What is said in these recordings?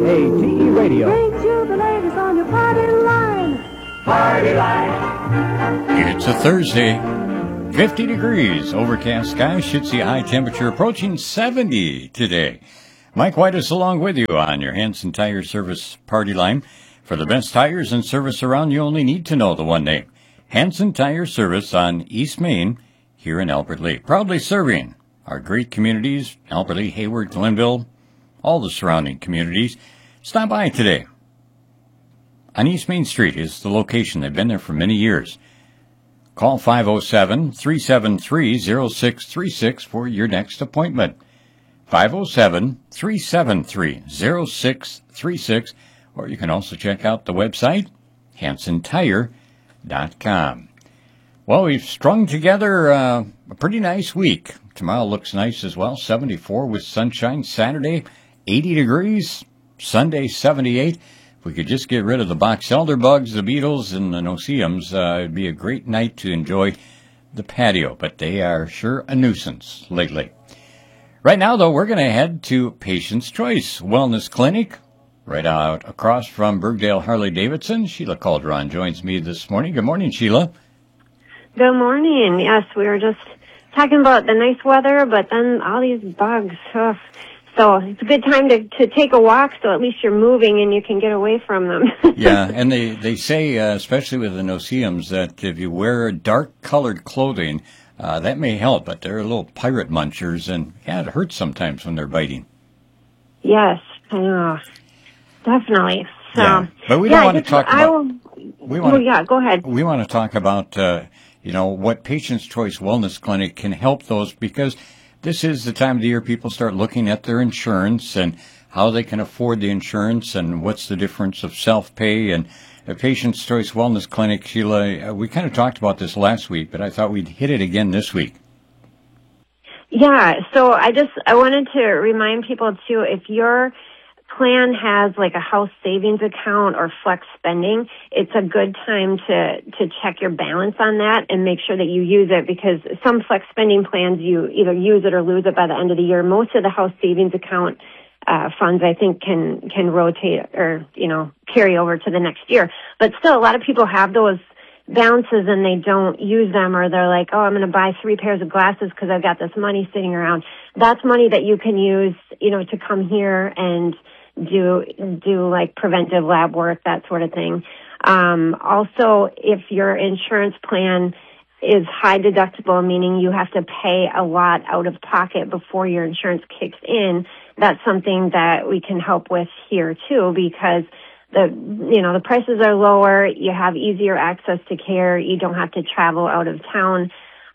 KTE Radio. Brings you the latest on your party line. Party line. It's a Thursday, 50 degrees, overcast skies, should see a high temperature approaching 70 today. Mike White is along with you on your Hanson Tire Service party line. For the best tires and service around, you only need to know the one name. Hanson Tire Service on East Main here in Albert Lea. Proudly serving our great communities, Albert Lea, Hayward, Glenville, all the surrounding communities. Stop by today. On East Main Street is the location. They've been there for many years. Call 507-373-0636 for your next appointment. 507-373-0636. Or you can also check out the website, HansonTire.com. Well, we've strung together a pretty nice week. Tomorrow looks nice as well, 74 with sunshine. Saturday, 80 degrees. Sunday, 78. If we could just get rid of the box elder bugs, the beetles, and the no-see-ums, it'd be a great night to enjoy the patio. But they are sure a nuisance lately. Right now, though, we're going to head to Patient's Choice Wellness Clinic, right out across from Bergdale Harley-Davidson. Sheila Calderon joins me this morning. Good morning, Sheila. Good morning. Yes, we were just talking about the nice weather, but then all these bugs. Ugh. So it's a good time to take a walk, so at least you're moving and you can get away from them. Yeah, and they say, especially with the no-see-ums, that if you wear dark-colored clothing, that may help, but they're little pirate munchers, and yeah, it hurts sometimes when they're biting. Yes, definitely. So, yeah. But we don't want to talk about... go ahead. We want to talk about, what Patient's Choice Wellness Clinic can help those, because this is the time of the year people start looking at their insurance and how they can afford the insurance and what's the difference of self-pay. And the Patient's Choice Wellness Clinic, Sheila, we kind of talked about this last week, but I thought we'd hit it again this week. Yeah, so I wanted to remind people, too, if your plan has like a house savings account or flex spending, it's a good time to check your balance on that and make sure that you use it, because some flex spending plans, you either use it or lose it by the end of the year. Most of the house savings account funds, I think, can rotate or, carry over to the next year. But still, a lot of people have those balances and they don't use them, or they're like, oh, I'm going to buy 3 pairs of glasses because I've got this money sitting around. That's money that you can use, to come here and do like preventive lab work, that sort of thing. Also, if your insurance plan is high deductible, meaning you have to pay a lot out of pocket before your insurance kicks in, that's something that we can help with here too, because the prices are lower, you have easier access to care, you don't have to travel out of town.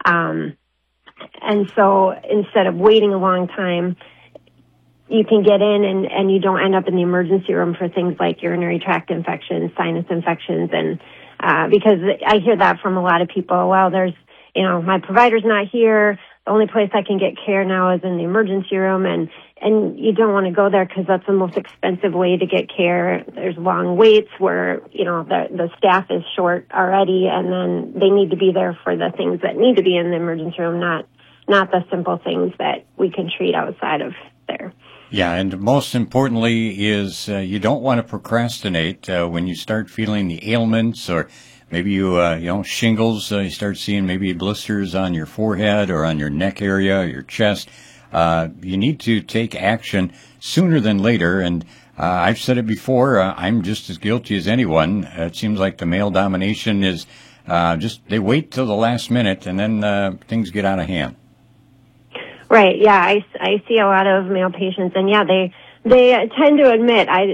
And so instead of waiting a long time, you can get in and you don't end up in the emergency room for things like urinary tract infections, sinus infections, and because I hear that from a lot of people. Well, there's, my provider's not here. The only place I can get care now is in the emergency room, and you don't want to go there because that's the most expensive way to get care. There's long waits where, the staff is short already, and then they need to be there for the things that need to be in the emergency room, not the simple things that we can treat outside of there. Yeah, and most importantly is you don't want to procrastinate when you start feeling the ailments, or maybe you shingles, you start seeing maybe blisters on your forehead or on your neck area or your chest. You need to take action sooner than later, and I've said it before, I'm just as guilty as anyone. It seems like the male domination is they wait till the last minute, and then things get out of hand. Right. Yeah, I see a lot of male patients, and yeah, they tend to admit I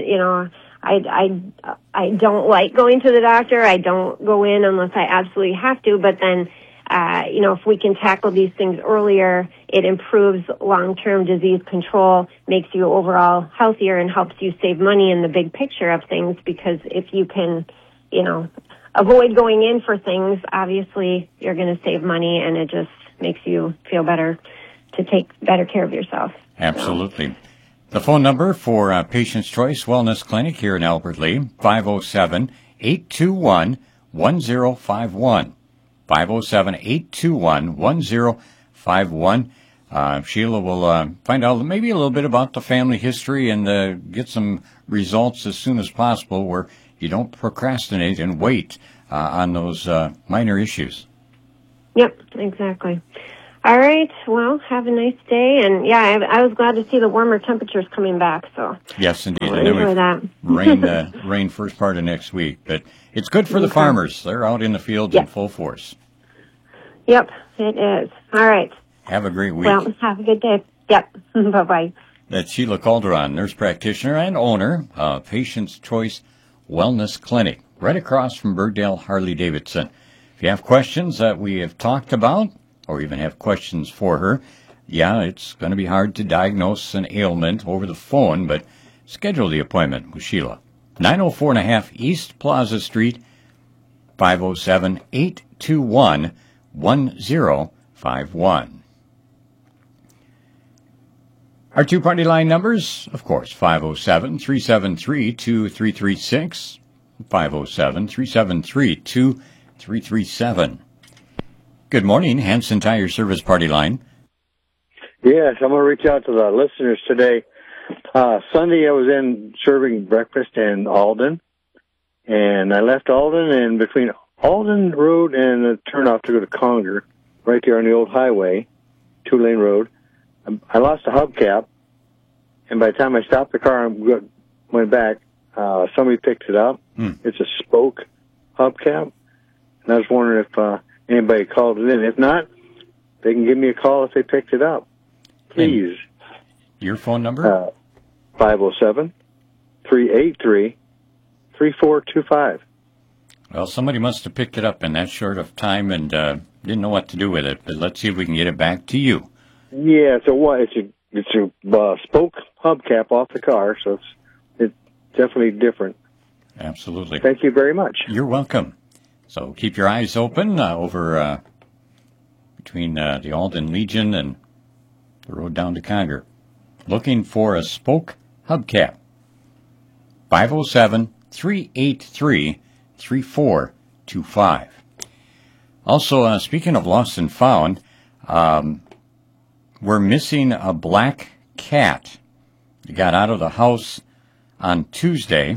don't like going to the doctor. I don't go in unless I absolutely have to. But then, if we can tackle these things earlier, it improves long-term disease control, makes you overall healthier, and helps you save money in the big picture of things. Because if you can, avoid going in for things, obviously you're going to save money, and it just makes you feel better to take better care of yourself. Absolutely. So. The phone number for Patient's Choice Wellness Clinic here in Albert Lea, 507-821-1051. 507-821-1051. Sheila will find out maybe a little bit about the family history and get some results as soon as possible where you don't procrastinate and wait on those minor issues. Yep, exactly. All right. Well, have a nice day. And yeah, I was glad to see the warmer temperatures coming back. So yes, indeed. I'll and then enjoy that. rain first part of next week, but it's good for the farmers. They're out in the field in full force. Yep, it is. All right. Have a great week. Well, have a good day. Yep. Bye-bye. That's Sheila Calderon, nurse practitioner and owner of Patient's Choice Wellness Clinic, right across from Bergdale Harley-Davidson. If you have questions that we have talked about, or even have questions for her, yeah, it's going to be hard to diagnose an ailment over the phone, but schedule the appointment with Sheila. 904.5 East Plaza Street, 507-821-1051. Our two-party line numbers, of course, 507-373-2336, 507-373-2337. Good morning, Hanson Tire Service Party Line. Yes, I'm going to reach out to the listeners today. Sunday I was in serving breakfast in Alden, and I left Alden, and between Alden Road and the turnoff to go to Conger, right there on the old highway, 2-lane road, I lost a hubcap, and by the time I stopped the car and went back, somebody picked it up. It's a spoke hubcap, and I was wondering if anybody called it in. If not, they can give me a call if they picked it up. Please. Your phone number? 507-383-3425. Well, somebody must have picked it up in that short of time and didn't know what to do with it, but let's see if we can get it back to you. Yeah, so what? It's a spoke hubcap off the car, so it's definitely different. Absolutely. Thank you very much. You're welcome. So keep your eyes open over between the Alden Legion and the road down to Conger. Looking for a spoke hubcap. 507-383-3425. Also, speaking of lost and found, we're missing a black cat. He got out of the house on Tuesday.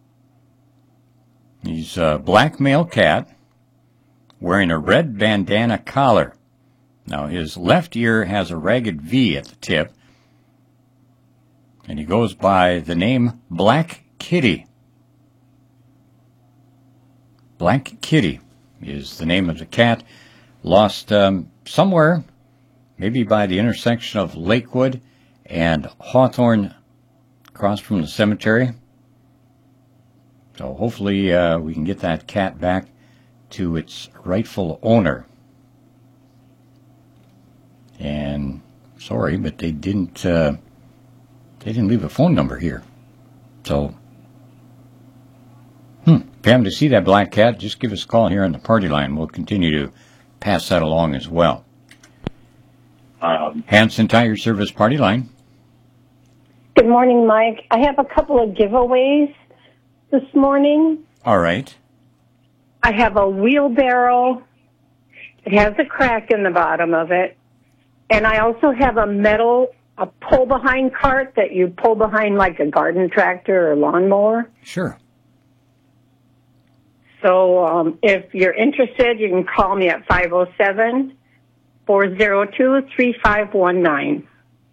He's a black male cat wearing a red bandana collar. Now, his left ear has a ragged V at the tip, and he goes by the name Black Kitty. Black Kitty is the name of the cat. Lost somewhere, maybe by the intersection of Lakewood and Hawthorne, across from the cemetery. So hopefully we can get that cat back to its rightful owner. And sorry, but they didn't leave a phone number here. So, if you happen to see that black cat, just give us a call here on the party line. We'll continue to pass that along as well. Hanson Tire Service Party Line. Good morning, Mike. I have a couple of giveaways this morning. All right. I have a wheelbarrow. It has a crack in the bottom of it. And I also have a pull-behind cart that you pull behind like a garden tractor or lawnmower. Sure. So if you're interested, you can call me at 507-402-3519.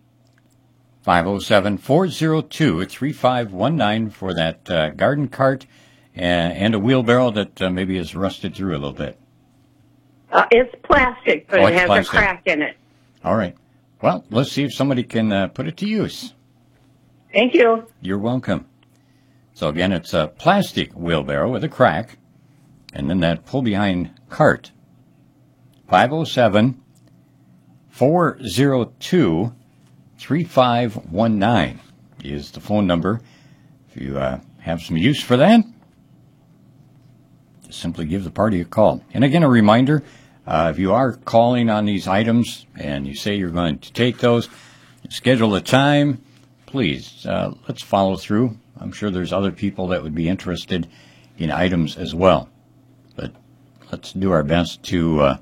507-402-3519 for that garden cart and a wheelbarrow that maybe is rusted through a little bit. It's plastic, but it has plastic. a crack in it. All right. Well, let's see if somebody can put it to use. Thank you. You're welcome. So again, it's a plastic wheelbarrow with a crack, and then that pull-behind cart. 507-402-3519 is the phone number. If you have some use for that, just simply give the party a call. And again, a reminder, if you are calling on these items and you say you're going to take those, schedule a time, please, let's follow through. I'm sure there's other people that would be interested in items as well. But let's do our best to, if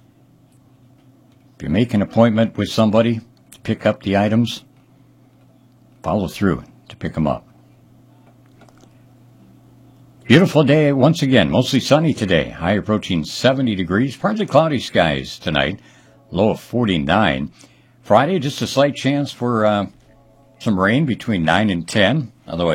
you make an appointment with somebody to pick up the items, follow through to pick them up. Beautiful day once again. Mostly sunny today. High approaching 70 degrees. Partly cloudy skies tonight. Low of 49. Friday, just a slight chance for some rain between 9 and 10. Otherwise,